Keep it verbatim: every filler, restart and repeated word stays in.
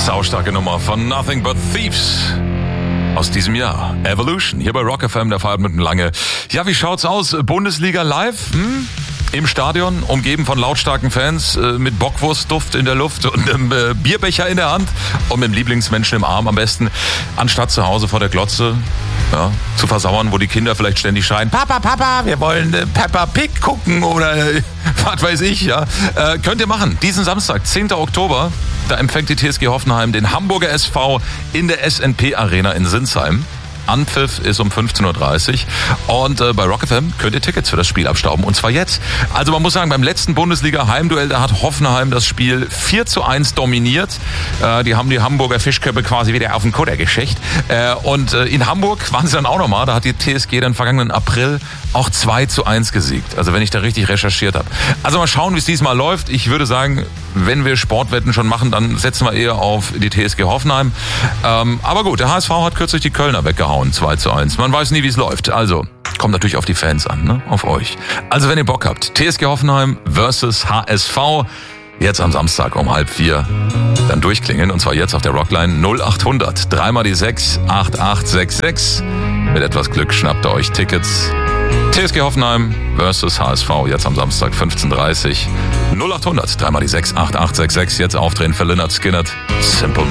Saustarke Nummer von Nothing But Thieves aus diesem Jahr. Evolution, hier bei Rock F M, der Fahrt mit dem Lange. Ja, wie schaut's aus? Bundesliga live? Hm? Im Stadion, umgeben von lautstarken Fans, äh, mit Bockwurstduft in der Luft und einem äh, Bierbecher in der Hand und mit dem Lieblingsmenschen im Arm am besten, anstatt zu Hause vor der Glotze ja, zu versauern, wo die Kinder vielleicht ständig schreien, Papa, Papa, wir wollen äh, Peppa Pig gucken oder äh, was weiß ich. Ja, äh, Könnt ihr machen. Diesen Samstag, zehnten Oktober, da empfängt die T S G Hoffenheim den Hamburger S V in der S N P Arena in Sinsheim. Anpfiff ist um fünfzehn Uhr dreißig und äh, bei Rock F M könnt ihr Tickets für das Spiel abstauben und zwar jetzt. Also man muss sagen, beim letzten Bundesliga-Heimduell, da hat Hoffenheim das Spiel vier zu eins dominiert. Äh, die haben die Hamburger Fischköppe quasi wieder auf den Kutter geschickt. Äh, und äh, in Hamburg waren sie dann auch nochmal, da hat die T S G dann vergangenen April auch zwei zu eins gesiegt. Also wenn ich da richtig recherchiert habe. Also mal schauen, wie es diesmal läuft. Ich würde sagen, wenn wir Sportwetten schon machen, dann setzen wir eher auf die T S G Hoffenheim. Ähm, aber gut, der H S V hat kürzlich die Kölner weggehauen. zwei zu eins. Man weiß nie, wie es läuft. Also, kommt natürlich auf die Fans an, ne? Auf euch. Also, wenn ihr Bock habt, T S G Hoffenheim versus H S V, jetzt am Samstag um halb vier, dann durchklingeln. Und zwar jetzt auf der Rockline null acht hundert, dreimal die sechs, acht acht sechs sechs. Mit etwas Glück schnappt ihr euch Tickets. T S G Hoffenheim versus H S V, jetzt am Samstag fünfzehn Uhr dreißig. null acht hundert, dreimal die sechs, acht acht sechs sechs. Jetzt aufdrehen für Lynyrd Skynyrd. Simple